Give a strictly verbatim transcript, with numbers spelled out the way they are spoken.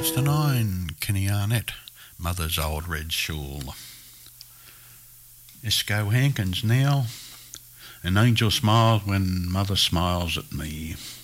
After nine, Kenny Arnett, Mother's Old Red Shawl. Esco Hankins now. An angel smiles when mother smiles at me.